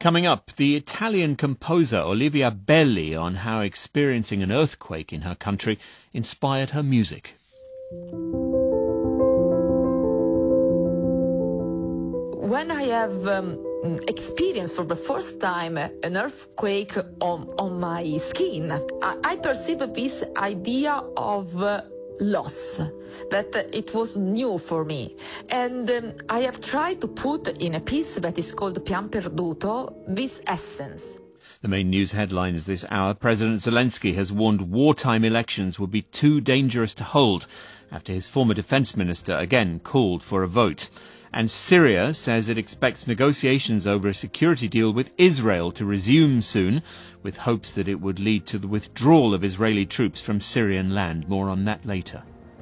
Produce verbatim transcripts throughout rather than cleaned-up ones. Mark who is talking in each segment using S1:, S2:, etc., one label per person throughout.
S1: Coming up, the Italian composer Olivia Belli on how experiencing an earthquake in her country inspired her music.
S2: When I have um, experienced for the first time an earthquake on, on my skin, I, I perceive this idea of uh, loss, that uh, it was new for me. And um, I have tried to put in a piece that is called Pian Perduto this essence.
S1: The main news headlines this hour. President Zelensky has warned wartime elections would be too dangerous to hold after his former defence minister again called for a vote. And Syria says it expects negotiations over a security deal with Israel to resume soon, with hopes that it would lead to the withdrawal of Israeli troops from Syrian land. More on that later.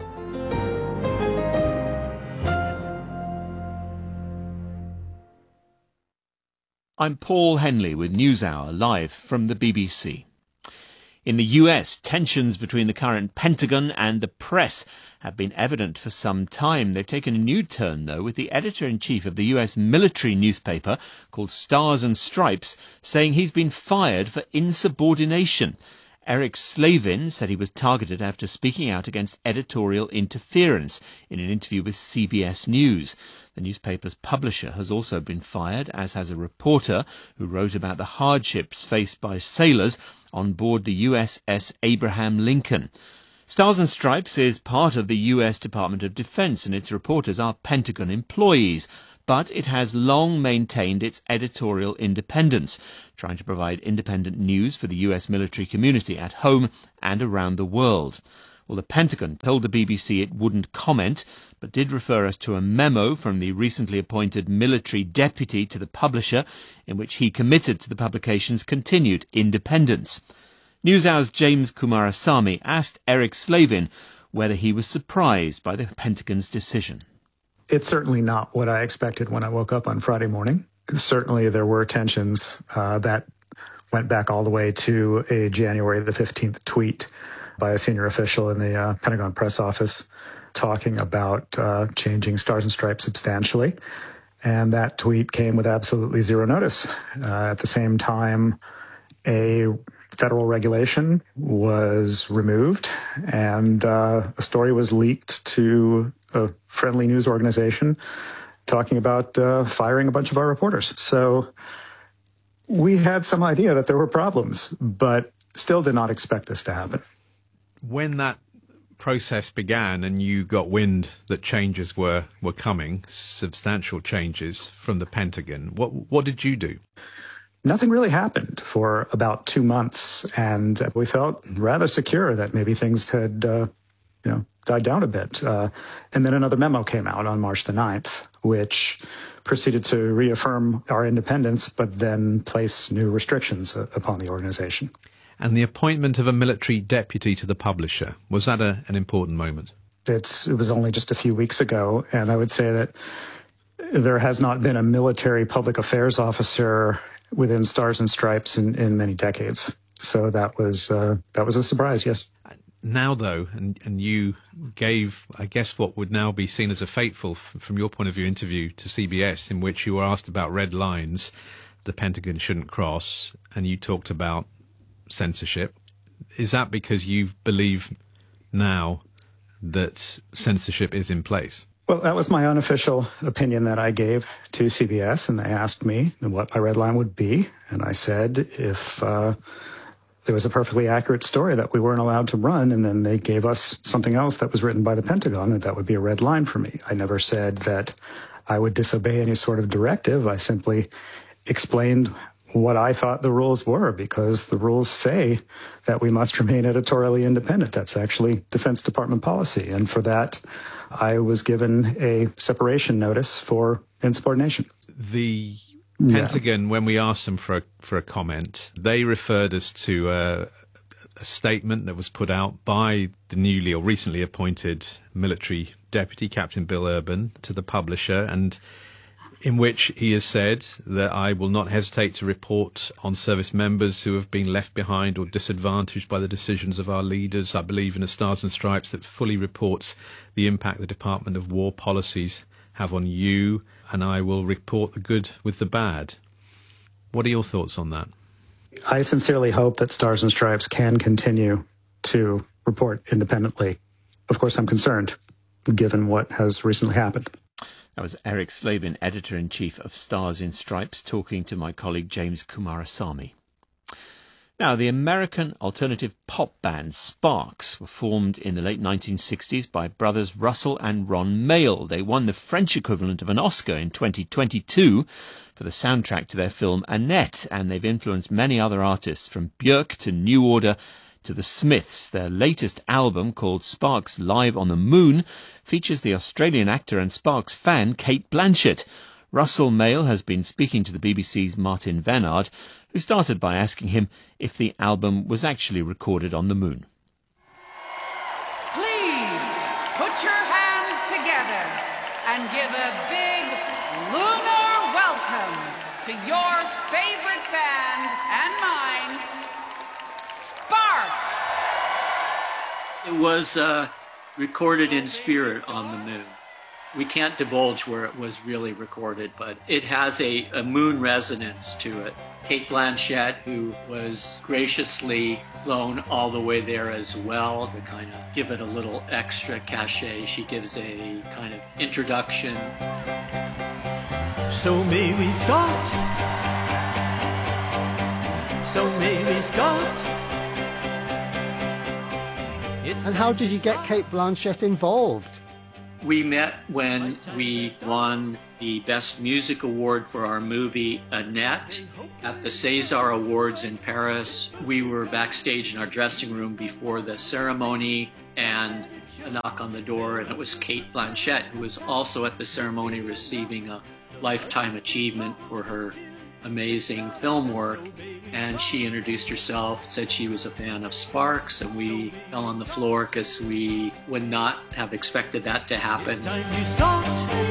S1: I'm Paul Henley with NewsHour, live from the B B C. In the U S, tensions between the current Pentagon and the press have been evident for some time. They've taken a new turn, though, with the editor-in-chief of the U S military newspaper called Stars and Stripes saying he's been fired for insubordination. Eric Slavin said he was targeted after speaking out against editorial interference in an interview with C B S News. The newspaper's publisher has also been fired, as has a reporter who wrote about the hardships faced by sailors on board the U S S Abraham Lincoln. Stars and Stripes is part of the U S Department of Defense, and its reporters are Pentagon employees. But it has long maintained its editorial independence, trying to provide independent news for the U S military community at home and around the world. Well, the Pentagon told the B B C it wouldn't comment, but did refer us to a memo from the recently appointed military deputy to the publisher, in which he committed to the publication's continued independence. NewsHour's James Kumarasamy asked Eric Slavin whether he was surprised by the Pentagon's decision.
S3: It's certainly not what I expected when I woke up on Friday morning. Certainly there were tensions uh, that went back all the way to a January the fifteenth tweet by a senior official in the uh, Pentagon press office talking about uh, changing Stars and Stripes substantially. And that tweet came with absolutely zero notice. Uh, at the same time, a federal regulation was removed, and uh, a story was leaked to a friendly news organization talking about uh, firing a bunch of our reporters. So we had some idea that there were problems, but still did not expect this to happen.
S4: When that process began and you got wind that changes were, were coming, substantial changes from the Pentagon, what what did you do?
S3: Nothing really happened for about two months, and we felt rather secure that maybe things had, uh, you know, died down a bit. Uh, and then another memo came out on March the ninth, which proceeded to reaffirm our independence, but then place new restrictions uh, upon the organization.
S4: And the appointment of a military deputy to the publisher, was that a, an important moment?
S3: It's, it was only just a few weeks ago, and I would say that there has not been a military public affairs officer within Stars and Stripes in, in many decades. So that was uh, that was a surprise, yes.
S4: Now, though, and, and you gave, I guess, what would now be seen as a fateful, from your point of view, interview to C B S, in which you were asked about red lines the Pentagon shouldn't cross, and you talked about censorship. Is that because you believe now that censorship is in place?
S3: Well, that was my unofficial opinion that I gave to C B S, and they asked me what my red line would be. And I said if uh, there was a perfectly accurate story that we weren't allowed to run, and then they gave us something else that was written by the Pentagon, that that would be a red line for me. I never said that I would disobey any sort of directive. I simply explained what I thought the rules were, because the rules say that we must remain editorially independent. That's actually Defense Department policy. And for that, I was given a separation notice for insubordination.
S4: The Pentagon, yeah. When we asked them for a, for a comment, they referred us to a, a statement that was put out by the newly or recently appointed military deputy, Captain Bill Urban, to the publisher, and in which he has said that I will not hesitate to report on service members who have been left behind or disadvantaged by the decisions of our leaders. I believe in a Stars and Stripes that fully reports the impact the Department of War policies have on you, and I will report the good with the bad. What are your thoughts on that?
S3: I sincerely hope that Stars and Stripes can continue to report independently. Of course, I'm concerned, given what has recently happened.
S1: That was Eric Slavin, Editor-in-Chief of Stars in Stripes, talking to my colleague James Kumarasamy. Now, the American alternative pop band Sparks were formed in the late nineteen sixties by brothers Russell and Ron Mael. They won the French equivalent of an Oscar in twenty twenty-two for the soundtrack to their film Annette, and they've influenced many other artists, from Björk to New Order to the Smiths. Their latest album, called Sparks Live on the Moon, features the Australian actor and Sparks fan Cate Blanchett. Russell Mael has been speaking to the B B C's Martin Vennard, who started by asking him if the album was actually recorded on the moon.
S5: Please put your hands together and give a big lunar welcome to your favorite band and mine, Sparks.
S6: It was uh, recorded in spirit on the moon. We can't divulge where it was really recorded, but it has a, a moon resonance to it. Cate Blanchett, who was graciously flown all the way there as well to kind of give it a little extra cachet. She gives a kind of introduction.
S7: So may we start? So may we start? It's
S8: and how did you get Cate Blanchett involved?
S6: We met when we won the Best Music Award for our movie Annette at the César Awards in Paris. We were backstage in our dressing room before the ceremony, and a knock on the door, and it was Cate Blanchett, who was also at the ceremony receiving a Lifetime Achievement for her amazing film work. And she introduced herself, said she was a fan of Sparks, and we fell on the floor because we would not have expected that to happen.
S7: It's time you start.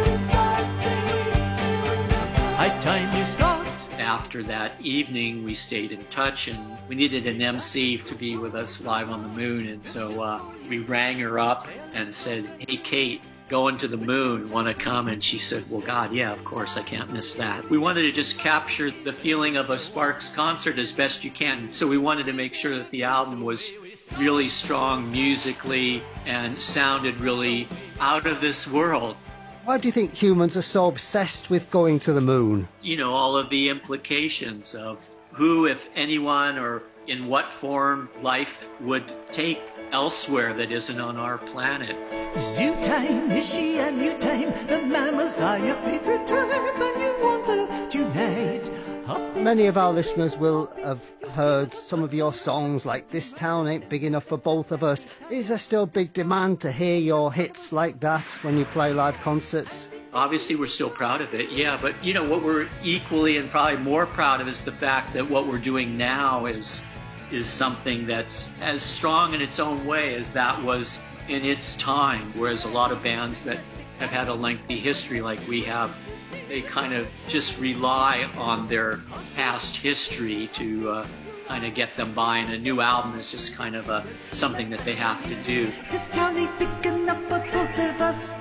S7: High time you start.
S6: After that evening, we stayed in touch, and we needed an M C to be with us live on the moon, and so uh, we rang her up and said, "Hey, Cate, going to the moon, want to come?" And she said, "Well, God, yeah, of course, I can't miss that." We wanted to just capture the feeling of a Sparks concert as best you can. So we wanted to make sure that the album was really strong musically and sounded really out of this world.
S8: Why do you think humans are so obsessed with going to the moon?
S6: You know, all of the implications of who, if anyone, or in what form life would take elsewhere that isn't on our planet.
S7: Zoo time, is she a new time? The mammals are your favorite time, and you want her tonight.
S8: Many of our listeners will have heard some of your songs, like This Town Ain't Big Enough for Both of Us. Is there still big demand to hear your hits like that when you play live concerts?
S6: Obviously, we're still proud of it, yeah, but you know, what we're equally and probably more proud of is the fact that what we're doing now is is something that's as strong in its own way as that was in its time, whereas a lot of bands that have had a lengthy history like we have, they kind of just rely on their past history to uh, kind of get them by, and a new album is just kind of a, something that they have to do.
S7: This town ain't big enough for both of us,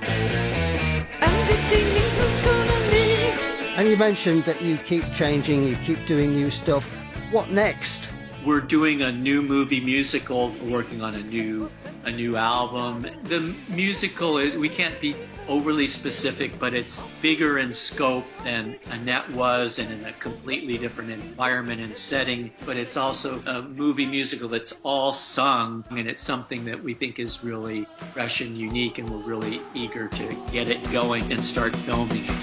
S7: and the ding who's gonna need.
S8: And you mentioned that you keep changing, you keep doing new stuff. What next?
S6: We're doing a new movie musical. We're working on a new a new album. The musical, we can't be overly specific, but it's bigger in scope than Annette was, and in a completely different environment and setting. But it's also a movie musical that's all sung, and it's something that we think is really fresh and unique, and we're really eager to get it going and start filming it.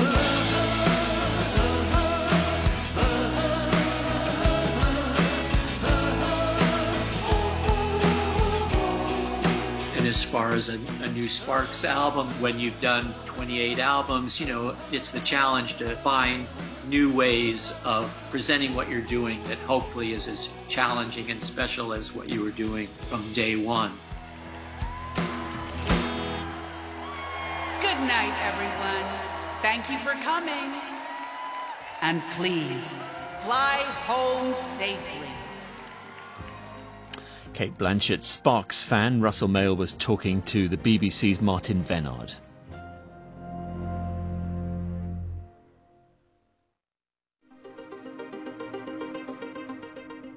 S6: As far as a, a new Sparks album, when you've done twenty-eight albums, you know, it's the challenge to find new ways of presenting what you're doing that hopefully is as challenging and special as what you were doing from day one.
S5: Good night, everyone. Thank you for coming. And please, fly home safely.
S1: Cate Blanchett, Sparks fan. Russell Mael was talking to the B B C's Martin Vennard.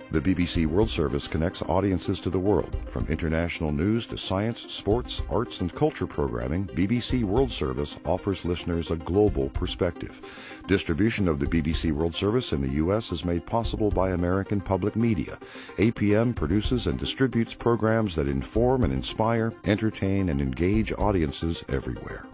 S9: The B B C World Service connects audiences to the world. From international news to science, sports, arts, and culture programming, B B C World Service offers listeners a global perspective. Distribution of the B B C World Service in the U S is made possible by American Public Media. A P M produces and distributes programs that inform and inspire, entertain, and engage audiences everywhere.